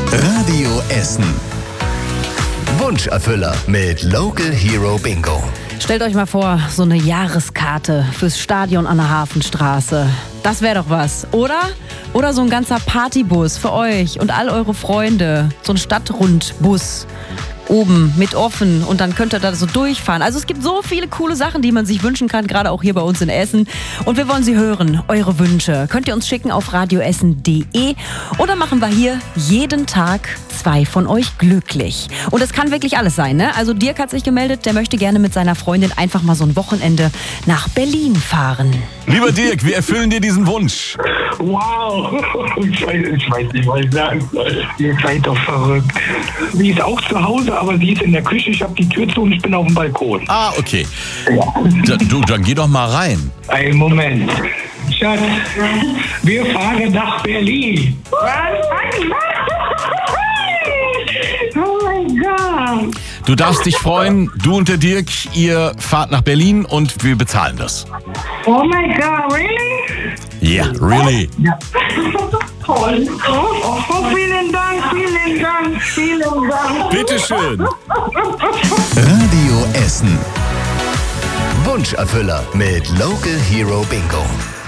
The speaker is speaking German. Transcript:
Radio Essen. Wunscherfüller mit Local Hero Bingo. Stellt euch mal vor, so eine Jahreskarte fürs Stadion an der Hafenstraße. Das wäre doch was, oder? Oder so ein ganzer Partybus für euch und all eure Freunde. So ein Stadtrundbus. Oben mit offen und dann könnt ihr da so durchfahren. Also es gibt so viele coole Sachen, die man sich wünschen kann, gerade auch hier bei uns in Essen. Und wir wollen sie hören, eure Wünsche. Könnt ihr uns schicken auf radioessen.de oder machen wir hier jeden Tag 2 von euch glücklich. Und es kann wirklich alles sein, ne? Also Dirk hat sich gemeldet, der möchte gerne mit seiner Freundin einfach mal so ein Wochenende nach Berlin fahren. Lieber Dirk, wir erfüllen dir diesen Wunsch. Wow, ich weiß nicht, was ich sagen soll. Ihr seid doch verrückt. Sie ist auch zu Hause, aber sie ist in der Küche. Ich habe die Tür zu und ich bin auf dem Balkon. Ah, okay. Ja. Dann geh doch mal rein. Einen Moment. Schatz, wir fahren nach Berlin. Oh mein Gott. Du darfst dich freuen, du und der Dirk, ihr fahrt nach Berlin und wir bezahlen das. Oh my God, really? Yeah, really. Ja. Toll. Oh, vielen Dank, vielen Dank, vielen Dank. Bitteschön. Radio Essen. Wunscherfüller mit Local Hero Bingo.